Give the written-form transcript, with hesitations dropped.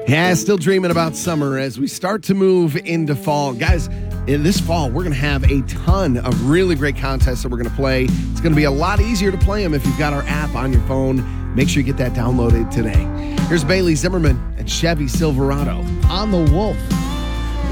Yeah, still dreaming about summer as we start to move into fall. Guys, in this fall, we're going to have a ton of really great contests that we're going to play. It's going to be a lot easier to play them if you've got our app on your phone. Make sure you get that downloaded today. Here's Bailey Zimmerman and Chevy Silverado. On the Wolf.